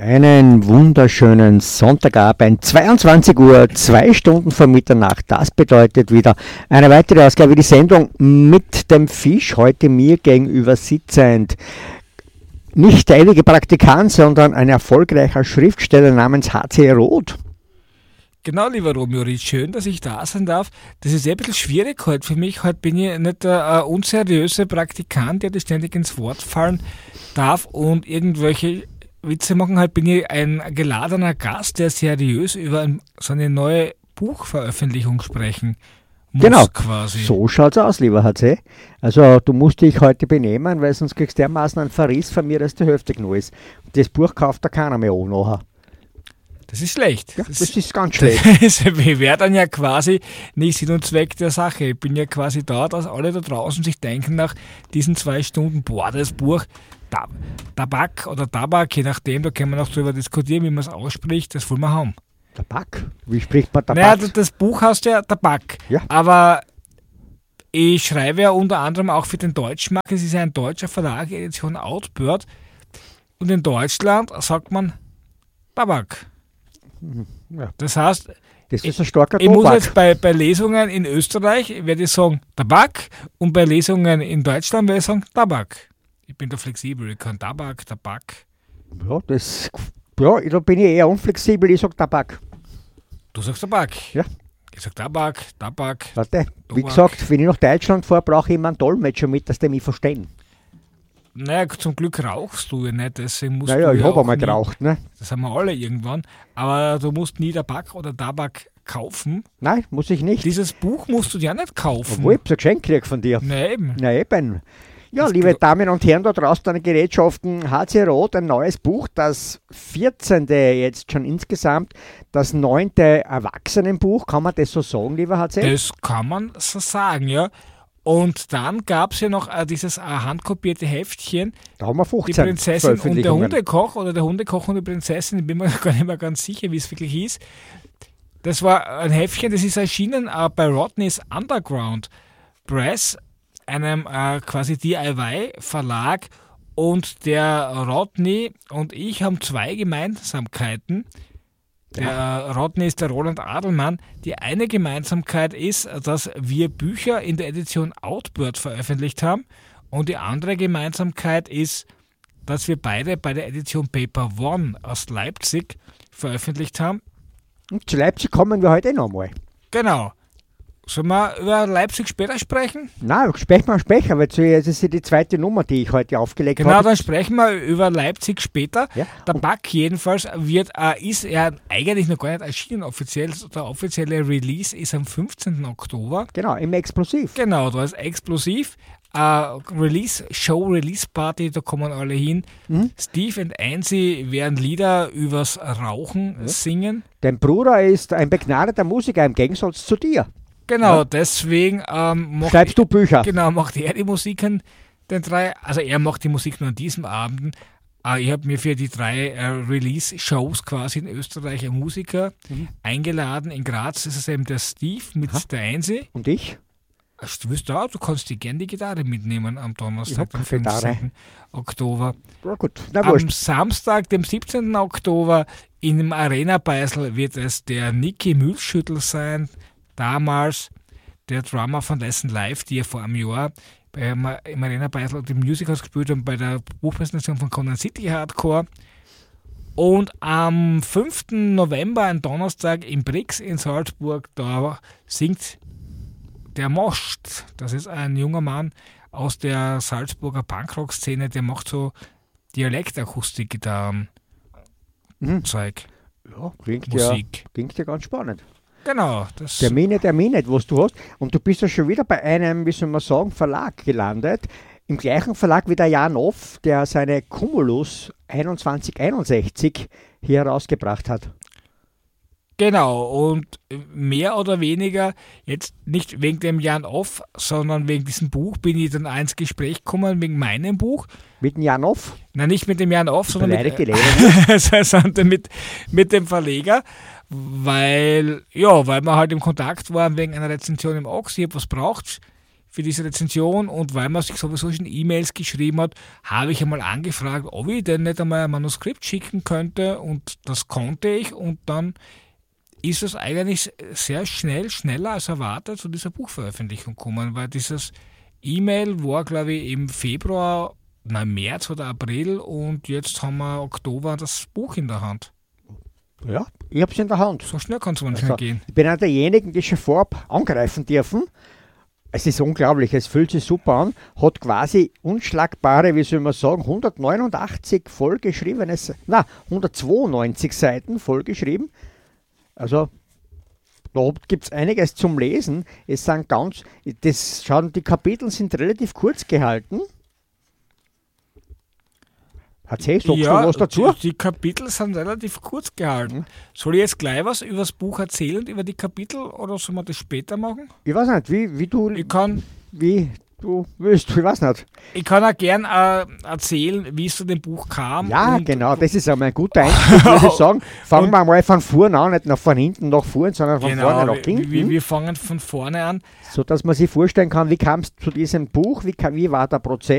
Einen wunderschönen Sonntagabend, 22 Uhr, 2 Stunden vor Mitternacht. Das bedeutet wieder eine weitere Ausgabe, die Sendung mit dem Fisch, heute mir gegenüber sitzend. Nicht der ewige Praktikant, sondern ein erfolgreicher Schriftsteller namens H.C. Roth. Genau, lieber Romeo Ritsch, schön, dass ich da sein darf. Das ist ein bisschen schwierig heute für mich. Heute bin ich nicht der unseriöse Praktikant, der ständig ins Wort fallen darf und irgendwelche Witze machen. Heute bin ich ein geladener Gast, der seriös über seine neue Buchveröffentlichung sprechen muss. Genau, quasi. So schaut's aus, lieber HC. Also du musst dich heute benehmen, weil sonst kriegst du dermaßen einen Verriss von mir, dass der heftig genug ist. Das Buch kauft da keiner mehr an nachher. Das ist schlecht. Ja, das ist ganz schlecht. Das wäre dann ja quasi nicht Sinn und Zweck der Sache. Ich bin ja quasi da, dass alle da draußen sich denken nach diesen 2 Stunden, boah, das Buch Tabak oder Tabak, je nachdem, da können wir noch drüber diskutieren, wie man es ausspricht, das wollen wir haben. Tabak? Wie spricht man Tabak? Naja, das Buch heißt ja Tabak, ja. Aber ich schreibe ja unter anderem auch für den Deutschmarkt, es ist ja ein deutscher Verlag, Edition Outbird, und in Deutschland sagt man Tabak. Ja. Das heißt, das ist ein starker ich muss Tobak. jetzt bei Lesungen in Österreich, werde ich sagen Tabak, und bei Lesungen in Deutschland werde ich sagen Tabak. Ich bin da flexibel, ich kann Tabak. Ja, da bin ich eher unflexibel, ich sage Tabak. Du sagst Tabak? Ja. Ich sag Tabak. Warte, wie Tabak. gesagt, wenn ich nach Deutschland fahre, brauche ich immer einen Dolmetscher mit, dass die mich verstehen. Naja, zum Glück rauchst du ja nicht, deswegen musst Naja, du ich ja habe auch einmal nie, geraucht, ne? das haben wir alle irgendwann, aber du musst nie Tabak oder Tabak kaufen. Nein, muss ich nicht. Dieses Buch musst du dir nicht kaufen. Obwohl ich ein Geschenk kriege von dir. Na eben. Na eben. Ja, Das liebe geht- Damen und Herren da draußen an den Gerätschaften, HC Roth, ein neues Buch, das 14. jetzt schon insgesamt, das 9. Erwachsenenbuch, kann man das so sagen, lieber HC? Das kann man so sagen, ja. Und dann gab es ja noch dieses handkopierte Heftchen, Da haben wir die 15 Prinzessin und der Veröffentlichungen. Hundekoch oder der Hundekoch und die Prinzessin, ich bin mir gar nicht mehr ganz sicher, wie es wirklich hieß. Das war ein Heftchen, das ist erschienen bei Rodney's Underground Press, einem quasi DIY-Verlag, und der Rodney und ich haben 2 Gemeinsamkeiten. Der Rodney ist der Roland Adelmann. Die eine Gemeinsamkeit ist, dass wir Bücher in der Edition Outbird veröffentlicht haben, und die andere Gemeinsamkeit ist, dass wir beide bei der Edition Paper One aus Leipzig veröffentlicht haben. Und zu Leipzig kommen wir heute noch mal. Genau. Sollen wir über Leipzig später sprechen? Nein, sprechen wir später, weil das ist ja die 2. Nummer, die ich heute aufgelegt Genau, habe. dann sprechen wir über Leipzig später. Ja. Tabak jedenfalls ist ja eigentlich noch gar nicht erschienen offiziell. Der offizielle Release ist am 15. Oktober. Genau, im Explosiv. Genau, da ist explosiv. Release-Party, da kommen alle hin. Steve und Ansi werden Lieder übers Rauchen singen. Dein Bruder ist ein begnadeter Musiker im Gegensatz zu dir. Genau, Ja. deswegen Schreibst du Bücher? Genau, macht er die Musik an den 3. Also er macht die Musik nur an diesem Abend. Ich habe mir für die 3 Release-Shows quasi in Österreich einen Musiker eingeladen. In Graz ist es eben der Steve mit der Einse. Und ich? Du wirst da, du kannst dir gerne die Gitarre mitnehmen am Ich Donnerstag, hab am keine Gitarre. 15. Oktober. Ja gut, na Am wurscht. Samstag, dem 17. Oktober, in dem Arena-Beisel wird es der Niki Mühlschüttel sein, damals der Drummer von Lesson Live, die ja vor einem Jahr im Arena-Beisel die Musicals gespielt haben bei der Buchpräsentation von Conan City Hardcore. Und am 5. November, ein Donnerstag, im Brix in Salzburg, da singt der Moscht. Das ist ein junger Mann aus der Salzburger Punkrock-Szene, der macht so Dialektakustik-Gitarren. Zeug. Ja, klingt Musik. ja ganz spannend. Genau. Das Termine, was du hast. Und du bist ja schon wieder bei einem, wie soll man sagen, Verlag gelandet. Im gleichen Verlag wie der Jan Off, der seine Cumulus 2161 hier herausgebracht hat. Genau, und mehr oder weniger, jetzt nicht wegen dem Jan Off, sondern wegen diesem Buch bin ich dann ins Gespräch gekommen, wegen meinem Buch. Mit dem Jan Off? Nein, nicht mit dem Jan Off, sondern Beleidigte mit dem Verleger, weil wir halt im Kontakt waren wegen einer Rezension im Ox. Ich habe was braucht für diese Rezension und weil man sich sowieso schon E-Mails geschrieben hat, habe ich einmal angefragt, ob ich denn nicht einmal ein Manuskript schicken könnte und das konnte ich und dann ist es eigentlich sehr schneller als erwartet zu dieser Buchveröffentlichung gekommen, weil dieses E-Mail war, glaube ich, im März oder April und jetzt haben wir Oktober das Buch in der Hand. Ja, ich habe es in der Hand. So schnell kann es manchmal gehen. Ich bin einer derjenigen, die schon vorab angreifen dürfen. Es ist unglaublich, es fühlt sich super an, hat quasi unschlagbare, wie soll man sagen, 189 vollgeschriebenes, 192 Seiten vollgeschrieben. Also da gibt es einiges zum Lesen. Es sind die Kapitel sind relativ kurz gehalten. Sagst du was dazu? Die Kapitel sind relativ kurz gehalten. Soll ich jetzt gleich was über das Buch erzählen, über die Kapitel, oder soll man das später machen? Ich weiß nicht, wie du willst, ich weiß nicht. Ich kann auch gern erzählen, wie es zu dem Buch kam. Ja, genau, das ist einmal ein guter Einstieg, würde ich sagen. Fangen wir mal von vorne an, nicht von hinten nach vorne, sondern von vorne nach hinten. Wir fangen von vorne an. So dass man sich vorstellen kann, wie kam es zu diesem Buch, wie war der Prozess?